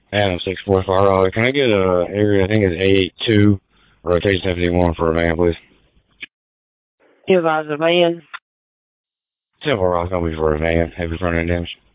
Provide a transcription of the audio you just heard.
Adam 645. Can I get a area? I think it's 882, rotation 71 for a van, please. You advise a van? Temple Rock, gonna be for a van, heavy front end damage.